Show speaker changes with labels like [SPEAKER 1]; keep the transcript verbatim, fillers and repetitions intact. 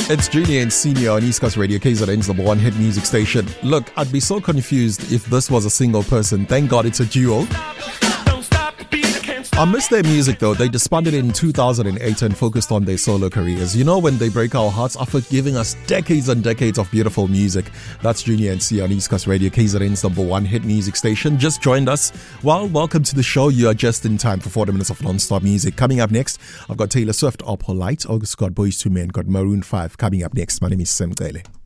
[SPEAKER 1] It's Junior and Senior on East Coast Radio, K Z N's number one hit music station. Look, I'd be so confused if this was a single person. Thank God it's a duo. I miss their music though. They disbanded in two thousand eight and focused on their solo careers. You know, when they break our hearts after giving us decades and decades of beautiful music. That's Junior and Senior on East Coast Radio, K Z N's number one hit music station. Just joined us. Well, welcome to the show. You are just in time for forty minutes of non-stop music. Coming up next, I've got Taylor Swift, Up All Light. August got Boys to Men, got Maroon five. Coming up next, my name is Sam Gele.